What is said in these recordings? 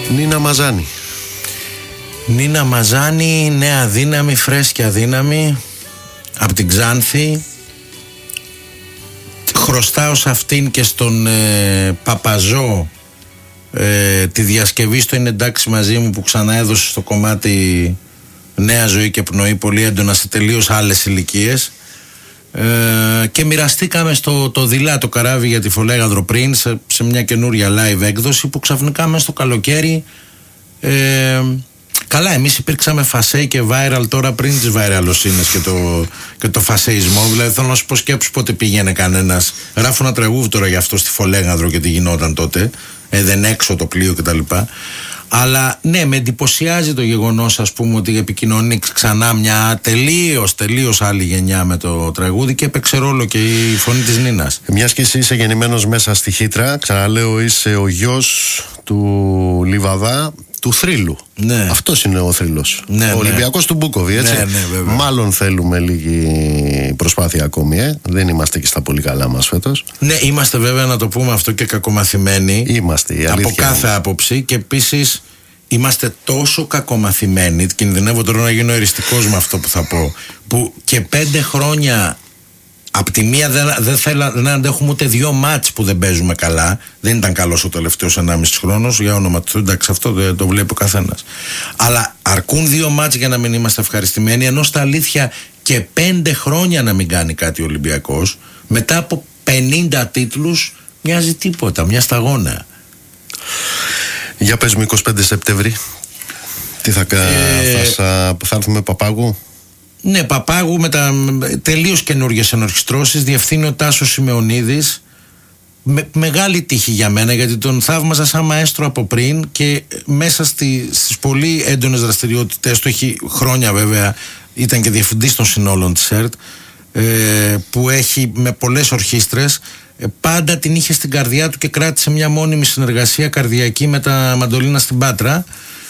Νίνα Μαζάνη. Νίνα Μαζάνη, νέα δύναμη, φρέσκια δύναμη, από την Ξάνθη. Χρωστάω σε αυτήν και στον Παπαζό τη διασκευή στο Είναι εντάξει μαζί μου, που ξανά έδωσε στο κομμάτι νέα ζωή και πνοή πολύ έντονα σε τελείως άλλες ηλικίες. Και μοιραστήκαμε το δειλά το καράβι για τη Φολέγαδρο πριν σε μια καινούρια live έκδοση που ξαφνικά μέσα στο καλοκαίρι καλά, εμείς υπήρξαμε φασέι και viral τώρα πριν τις βαϊραλοσύνες και το φασεϊσμό. Δηλαδή θέλω να σου πω, σκέψου πότε πήγαινε κανένας. Γράφω ένα τραγούδι τώρα γι' αυτό στη Φολέγαδρο και τι γινόταν τότε, δεν έξω το πλοίο κτλ. Αλλά ναι, με εντυπωσιάζει το γεγονός, ας πούμε, ότι επικοινωνεί ξανά μια τελείως άλλη γενιά με το τραγούδι και έπαιξε ρόλο και η φωνή της Νίνας. Μιας και εσύ είσαι γεννημένος μέσα στη Χήτρα, ξαναλέω, είσαι ο γιος του Λιβαδά, του Θρύλου. Ναι. Αυτός είναι ο Θρύλος. Ναι, ο Ολυμπιακός του Μπούκοβι, έτσι. Ναι, μάλλον θέλουμε λίγη προσπάθεια ακόμη, Δεν είμαστε και στα πολύ καλά μας φέτος. Ναι, είμαστε βέβαια, να το πούμε αυτό, και κακομαθημένοι. Είμαστε, η αλήθεια. Από κάθε άποψη, και επίσης είμαστε τόσο κακομαθημένοι, κινδυνεύω τώρα να γίνω εριστικός με αυτό που θα πω, που και 5 χρόνια απ' τη μία δεν αντέχουμε ούτε 2 μάτς που δεν παίζουμε καλά. Δεν ήταν καλός ο τελευταίος 1,5 χρόνος, για όνομα του, εντάξει, αυτό δεν το βλέπει ο καθένας. Αλλά αρκούν 2 μάτς για να μην είμαστε ευχαριστημένοι, ενώ στα αλήθεια και 5 χρόνια να μην κάνει κάτι ο Ολυμπιακός, μετά από 50 τίτλους, μοιάζει τίποτα, μια σταγόνα. Για πες μου, 25 Σεπτέμβρη, τι θα έρθουμε Παπάγου. Ναι, Παπάγου με τα τελείως καινούργιες ενορχιστρώσεις. Διευθύνει ο Τάσος Σημεωνίδης. Μεγάλη τύχη για μένα, γιατί τον θαύμαζα σαν μαέστρο από πριν και μέσα στις πολύ έντονες δραστηριότητες του, έχει χρόνια βέβαια, ήταν και διευθυντής των συνόλων της ΕΡΤ, που έχει με πολλές ορχήστρες, πάντα την είχε στην καρδιά του και κράτησε μια μόνιμη συνεργασία καρδιακή με τα μαντολίνα στην Πάτρα.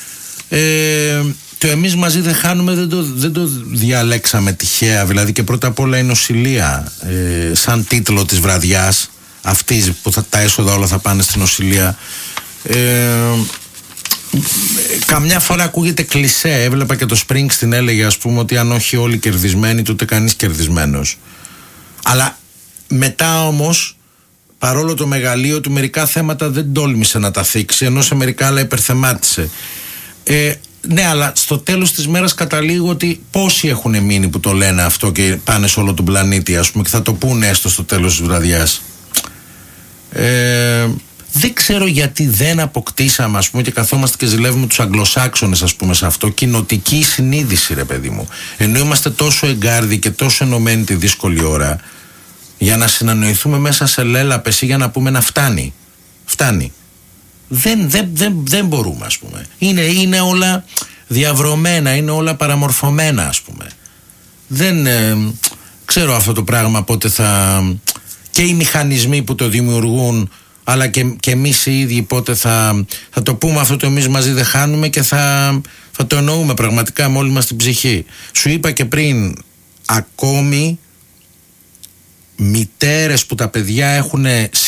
Το εμείς μαζί δεν χάνουμε δεν το διαλέξαμε τυχαία, δηλαδή, και πρώτα απ' όλα η νοσηλεία σαν τίτλο της βραδιάς αυτής, που τα έσοδα όλα θα πάνε στην νοσηλεία. Καμιά φορά ακούγεται κλισέ, έβλεπα και το Springsteen έλεγε, ας πούμε, ότι αν όχι όλοι κερδισμένοι, τότε κανείς κερδισμένος. Αλλά μετά όμως, παρόλο το μεγαλείο του, μερικά θέματα δεν τόλμησε να τα θίξει, ενώ σε μερικά άλλα υπερθεμάτισε. Ναι, αλλά στο τέλος της μέρας καταλήγω ότι πόσοι έχουν μείνει που το λένε αυτό και πάνε σε όλο τον πλανήτη, ας πούμε, και θα το πούνε έστω στο τέλος της βραδιάς. Δεν ξέρω γιατί δεν αποκτήσαμε, ας πούμε, και καθόμαστε και ζηλεύουμε τους Αγγλοσάξονες, ας πούμε, σε αυτό, κοινοτική συνείδηση, ρε παιδί μου. Ενώ είμαστε τόσο εγκάρδιοι και τόσο ενωμένοι τη δύσκολη ώρα, για να συνανοηθούμε μέσα σε λέλαπες ή για να πούμε να φτάνει. Φτάνει. Δεν μπορούμε, ας πούμε. Είναι όλα διαβρωμένα, είναι όλα παραμορφωμένα, ας πούμε. Δεν ξέρω αυτό το πράγμα πότε και οι μηχανισμοί που το δημιουργούν, αλλά και εμείς οι ίδιοι πότε θα το πούμε αυτό το εμείς μαζί δεν χάνουμε και θα το εννοούμε πραγματικά με όλη μας την ψυχή. Σου είπα και πριν, ακόμη μητέρες που τα παιδιά έχουν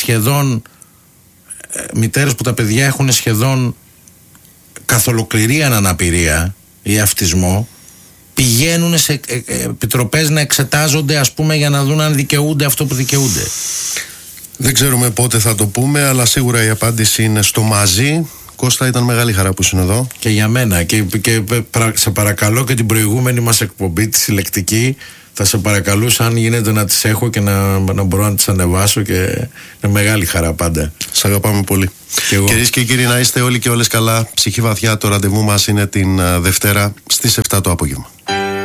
σχεδόν καθ' ολοκληρία αναπηρία ή αυτισμό, πηγαίνουν σε επιτροπές να εξετάζονται, ας πούμε, για να δουν αν δικαιούνται αυτό που δικαιούνται. Δεν ξέρουμε πότε θα το πούμε, αλλά σίγουρα η απάντηση είναι στο μαζί. Κώστα, ήταν μεγάλη χαρά που είσαι εδώ. Και για μένα. Και σε παρακαλώ, και την προηγούμενη μας εκπομπή, τη συλλεκτική, θα σε παρακαλούσα αν γίνεται να τις έχω και να μπορώ να τις ανεβάσω, και είναι μεγάλη χαρά πάντα. Σ' αγαπάμε πολύ. Κυρίες και κύριοι, να είστε όλοι και όλες καλά. Ψυχή βαθιά, το ραντεβού μας είναι την Δευτέρα στις 7 το απόγευμα.